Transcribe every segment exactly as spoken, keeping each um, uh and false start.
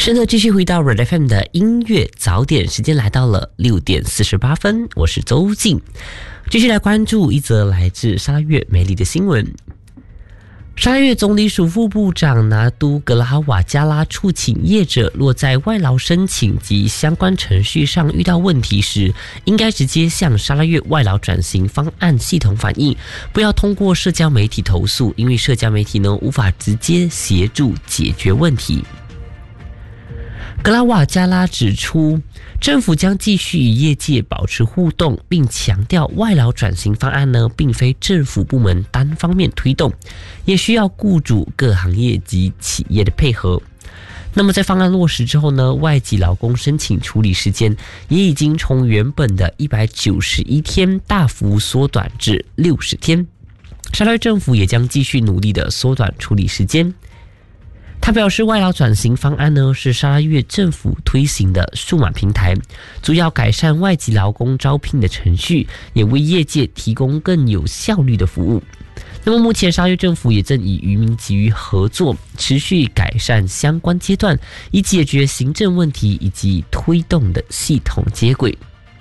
是的，继续回到 Red F M 的音乐早点时间，来到了六点四十八分，我是周静。继续来关注一则来自沙拉越美丽的新闻。沙拉越总理署副部长拿督格拉瓦加拉促请业者若在外劳申请及相关程序上遇到问题时，应该直接向沙拉越外劳转型方案系统反映，不要通过社交媒体投诉，因为社交媒体呢无法直接协助解决问题。格拉瓦加拉指出，政府将继续与业界保持互动，并强调外劳转型方案呢，并非政府部门单方面推动，也需要雇主、各行业及企业的配合。那么在方案落实之后呢，外籍劳工申请处理时间也已经从原本的一百九十一天大幅缩短至六十天。沙拉越政府也将继续努力的缩短处理时间。他表示，外劳转型方案呢是沙拉越政府推行的数码平台，主要改善外籍劳工招聘的程序，也为业界提供更有效率的服务。那么目前沙拉越政府也正与渔民集于合作，持续改善相关阶段，以解决行政问题以及推动的系统接轨。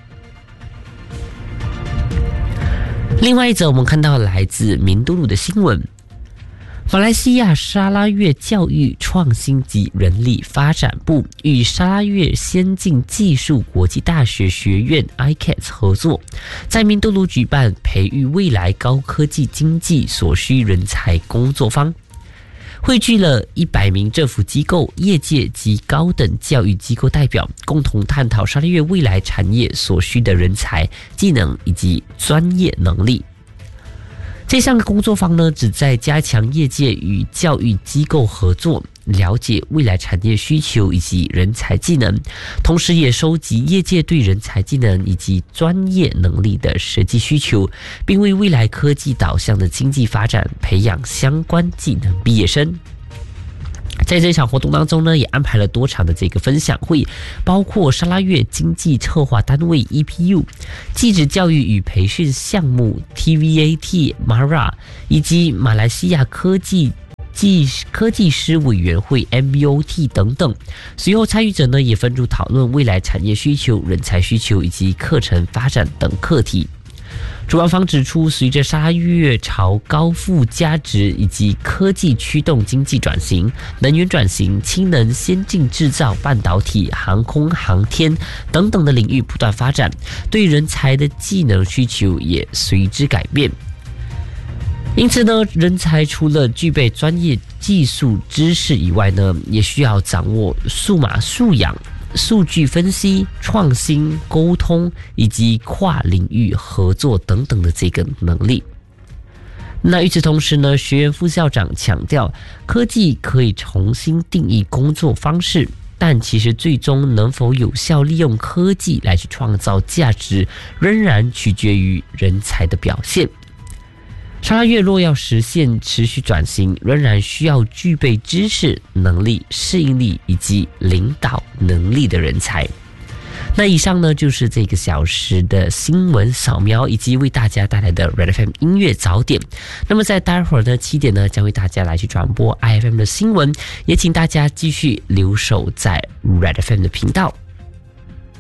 另外一则我们看到来自明都路的新闻，马来西亚沙拉越教育创新及人力发展部与沙拉越先进技术国际大学学院 I C A T 合作，在明都路举办培育未来高科技经济所需人才工作坊，汇聚了一百名政府机构、业界及高等教育机构代表，共同探讨沙拉越未来产业所需的人才、技能以及专业能力。这项工作坊呢，旨在加强业界与教育机构合作，了解未来产业需求以及人才技能，同时也收集业界对人才技能以及专业能力的实际需求，并为未来科技导向的经济发展培养相关技能毕业生。在这场活动当中呢，也安排了多场的这个分享会，包括沙拉越经济策划单位 E P U、 技职教育与培训项目 T V A T M A R A 以及马来西亚科技技科技师委员会 M B O T 等等。随后参与者呢也分组讨论未来产业需求、人才需求以及课程发展等课题。主办方指出，随着沙拉越朝高附加值以及科技驱动经济转型、能源转型、氢能、先进制造、半导体、航空航天等等的领域不断发展，对人才的技能需求也随之改变。因此呢，人才除了具备专业技术知识以外呢，也需要掌握数码素养、数据分析、创新、沟通以及跨领域合作等等的这个能力。那与此同时呢，学院副校长强调，科技可以重新定义工作方式，但其实最终能否有效利用科技来去创造价值，仍然取决于人才的表现。沙拉越若要实现持续转型，仍然需要具备知识、能力、适应力以及领导能力的人才。那以上呢就是这个小时的新闻扫描，以及为大家带来的 Red F M 音乐早点。那么在待会儿的七点呢，将为大家来去转播 I F M 的新闻，也请大家继续留守在 Red F M 的频道。